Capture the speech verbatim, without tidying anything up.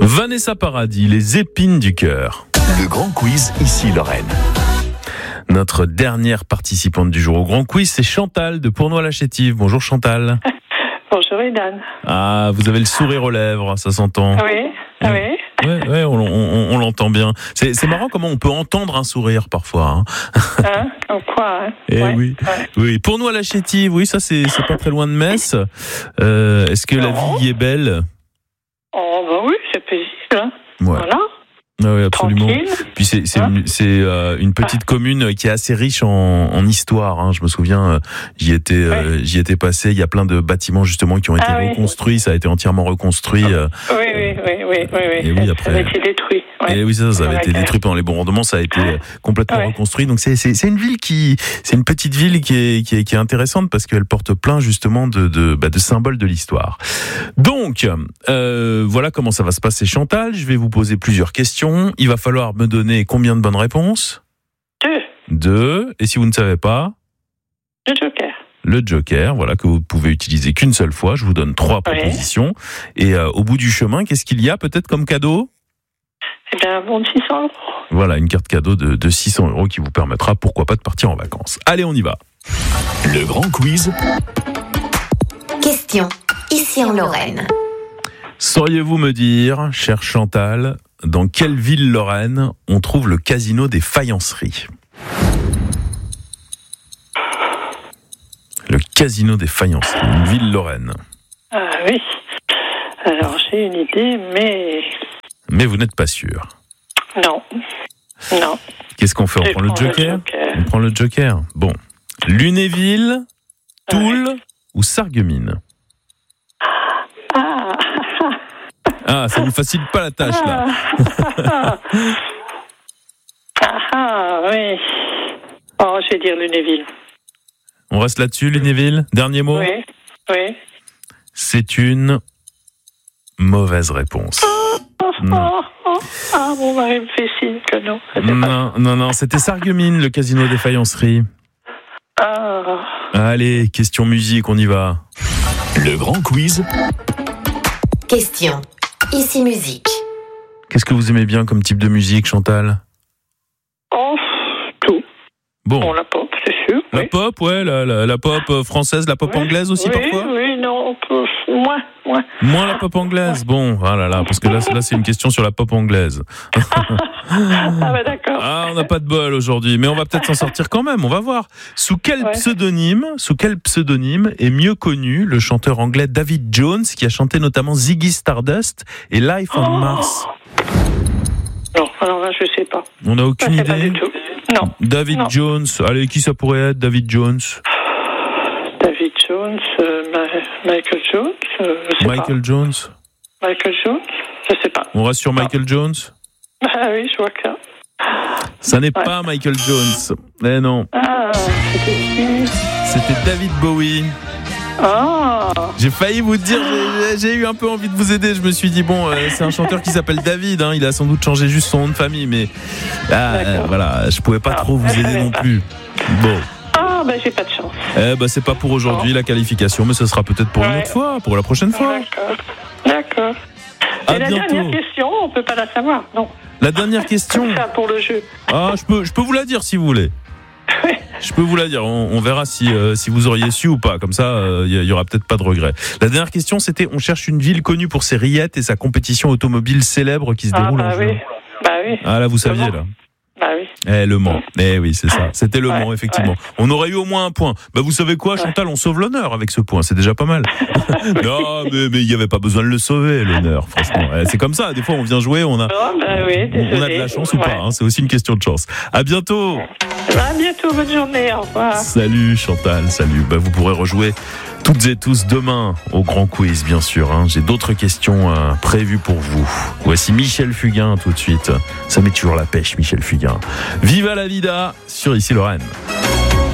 Vanessa Paradis, les épines du cœur. Le grand quiz, ici Lorraine. Notre dernière participante du jour au grand quiz, c'est Chantal de Pournoy-la-Chétive. Bonjour Chantal. Bonjour Idan. Ah, vous avez le sourire aux lèvres, ça s'entend. Oui, oui. oui. Ouais, ouais, on, on, on l'entend bien. C'est, c'est marrant comment on peut entendre un sourire parfois. Hein, hein Comme quoi, hein Eh ouais, oui, ouais. oui. Pournoy-la-Chétive, oui, ça c'est, c'est pas très loin de Metz. Euh, est-ce que non. la vie y est belle? Oh bah oui, c'est paisible. Hein. Ouais. Voilà. Ah oui, absolument. Tranquille. Puis c'est c'est, Hein une, c'est euh, une petite commune qui est assez riche en, en histoire. Hein. Je me souviens, euh, j'y étais euh, ouais. j'y étais passé. Il y a plein de bâtiments justement qui ont été ah, reconstruits. Oui. Ça a été entièrement reconstruit. Euh, oui, oui, oui, oui, oui, oui. Et oui, après. Ça avait été détruit. Ouais. Et oui, ça, ça avait été ouais. détruit pendant les bombardements. Ça a été complètement ouais. reconstruit. Donc c'est c'est c'est une ville qui c'est une petite ville qui est qui est, qui est intéressante parce qu'elle porte plein justement de de bah, de symboles de l'histoire. Donc euh, voilà comment ça va se passer, Chantal. Je vais vous poser plusieurs questions. Il va falloir me donner combien de bonnes réponses? Deux. Deux. Et si vous ne savez pas? Le joker. Le joker, voilà, que vous pouvez utiliser qu'une seule fois. Je vous donne trois ouais. propositions. Et euh, au bout du chemin, qu'est-ce qu'il y a peut-être comme cadeau? Eh bien, un bon de six cents euros. Voilà, une carte cadeau de, de six cents euros qui vous permettra, pourquoi pas, de partir en vacances. Allez, on y va. Le grand quiz. Question, ici en Lorraine. Sauriez-vous me dire, chère Chantal, dans quelle ville lorraine on trouve le casino des Faïenceries? Le casino des Faïenceries, une ville lorraine. Ah oui. Alors, j'ai une idée, mais... Mais vous n'êtes pas sûr. Non. Non. Qu'est-ce qu'on fait? On prend le joker? le joker On prend le joker. Bon. Lunéville, Toul ouais. ou Sarreguemines? Ah. Ah, ça vous facilite pas la tâche, là. Ah, ah, oui. Oh, je vais dire Lunéville. On reste là-dessus, Lunéville? Dernier mot? Oui, oui. C'est une mauvaise réponse. Oh, oh, oh. Ah, mon mari me fait signe que non. Non, non, non, c'était Sarreguemines, le casino des Faïenceries. Ah. Allez, question musique, on y va. Le grand quiz. Question, ici musique. Qu'est-ce que vous aimez bien comme type de musique, Chantal? Oh, tout. Bon. Bon, la pop, c'est sûr. La oui. pop, ouais, la, la, la pop française, la pop oui. anglaise aussi oui, parfois? Oui, non, moins, moins. Moins la pop anglaise, bon, ah là là, parce que là, là c'est une question sur la pop anglaise. Ah bah d'accord. Ah, on n'a pas de bol aujourd'hui, mais on va peut-être s'en sortir quand même, on va voir. Sous quel ouais. pseudonyme, sous quel pseudonyme est mieux connu le chanteur anglais David Jones, qui a chanté notamment Ziggy Stardust et Life on oh. Mars? Non, alors là, je sais pas. On n'a aucune je sais idée. pas du tout. Non. David non. Jones, allez, qui ça pourrait être, David Jones? David Jones, euh, Ma- Michael Jones, euh, je sais Michael pas. Jones? Michael Jones, je sais pas. On reste sur non. Michael Jones? Ah oui, je vois que ça. Ça n'est ouais. pas Michael Jones. Eh non. Ah, c'était qui? C'était David Bowie. Ah. J'ai failli vous dire, j'ai, j'ai eu un peu envie de vous aider. Je me suis dit, bon, euh, c'est un chanteur qui s'appelle David. Hein, il a sans doute changé juste son nom de famille, mais ah, euh, voilà, je pouvais pas ah, trop vous aider non pas. plus. Bon. Ah, ben j'ai pas de chance. Eh ben, c'est pas pour aujourd'hui oh. la qualification, mais ce sera peut-être pour ouais. une autre fois, pour la prochaine fois. D'accord. D'accord. Et la bientôt. dernière question, on peut pas la savoir, non. La dernière question. Ça pour le jeu. Ah, je peux, je peux vous la dire si vous voulez. Je peux vous la dire, on, on verra si, euh, si vous auriez su ou pas, comme ça il euh, y, y aura peut-être pas de regret. La dernière question c'était, on cherche une ville connue pour ses rillettes et sa compétition automobile célèbre qui se ah, déroule bah en oui. juin. Bah oui. Ah là vous saviez là. Bah oui. Eh, Le Mans. Eh oui, c'est ça. C'était Le Mans, ouais, effectivement. Ouais. On aurait eu au moins un point. Bah, vous savez quoi, Chantal, on sauve l'honneur avec ce point. C'est déjà pas mal. Non, mais, mais il n'y avait pas besoin de le sauver, l'honneur, franchement. C'est comme ça. Des fois, on vient jouer, on a, oh, bah oui, on a de la chance ou pas. Hein, c'est aussi une question de chance. À bientôt. À bientôt, bonne journée. Au revoir. Salut, Chantal. Salut. Bah, vous pourrez rejouer toutes et tous demain au grand quiz, bien sûr. Hein. J'ai d'autres questions euh, prévues pour vous. Voici Michel Fugain tout de suite. Ça met toujours la pêche, Michel Fugain. Viva la vida sur Ici Lorraine.